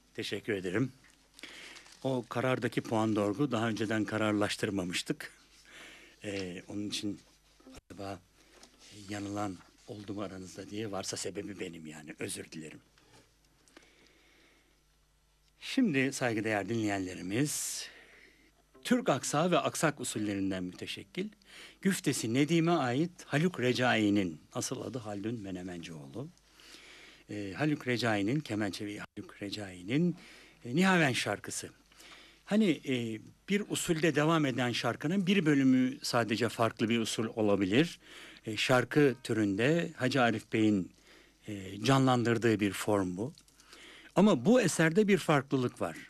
Teşekkür ederim. O karardaki puan doğru daha önceden kararlaştırmamıştık. Onun için acaba yanılan oldu mu aranızda diye varsa sebebi benim yani. Özür dilerim. Şimdi saygıdeğer dinleyenlerimiz Türk aksağı ve aksak usullerinden müteşekkil güftesi Nedim'e ait Haluk Recai'nin asıl adı Haldun Menemencioğlu. Haluk Recai'nin kemençevi Haluk Recai'nin Nihaven şarkısı. Hani bir usulde devam eden şarkının bir bölümü sadece farklı bir usul olabilir. Şarkı türünde Hacı Arif Bey'in canlandırdığı bir form bu. Ama bu eserde bir farklılık var.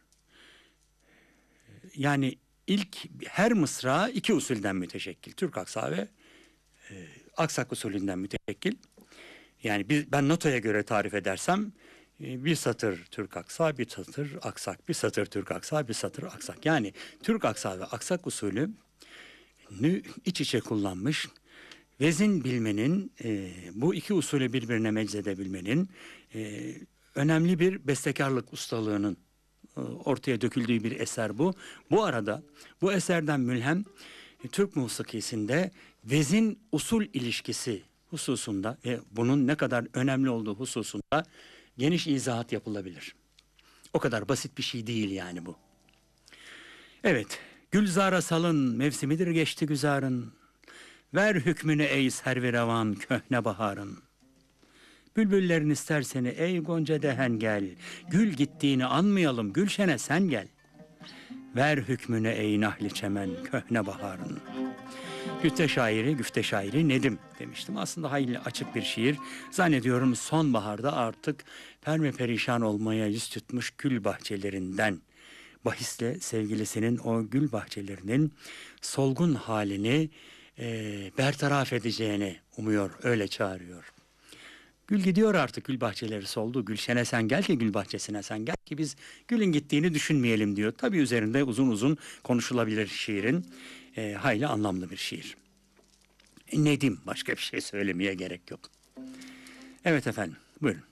Yani ilk her mısra iki usulden müteşekkil. Türk aksağı ve aksak usulünden müteşekkil. Yani ben notaya göre tarif edersem bir satır Türk aksağı, bir satır aksak, bir satır Türk aksağı, bir satır aksak. Yani Türk aksağı ve aksak usulü iç içe kullanmış. Vezin bilmenin, bu iki usulü birbirine meczedebilmenin önemli bir bestekarlık ustalığının ortaya döküldüğü bir eser bu. Bu arada bu eserden mülhem Türk musikisinde vezin usul ilişkisi hususunda ve bunun ne kadar önemli olduğu hususunda geniş izahat yapılabilir. O kadar basit bir şey değil yani bu. Evet, Gülzara salın mevsimidir geçti güzarın. Ver hükmünü ey servi revan köhne baharın. Bülbüllerin ister seni ey gonca dehen gel. Gül gittiğini anmayalım gülşene sen gel. Ver hükmünü ey nahli çemen köhne baharın. Güfte şairi Nedim demiştim. Aslında hayli açık bir şiir. Zannediyorum sonbaharda artık perperişan olmaya yüz tutmuş gül bahçelerinden bahisle sevgilisinin o gül bahçelerinin solgun halini bertaraf edeceğini umuyor, öyle çağırıyor. Gül gidiyor artık, gül bahçeleri soldu. Gülşene sen gel ki, gül bahçesine sen gel ki biz gülün gittiğini düşünmeyelim diyor. Tabii üzerinde uzun uzun konuşulabilir şiirin. Hayli anlamlı bir şiir. Nedim, başka bir şey söylemeye gerek yok. Evet efendim, buyurun.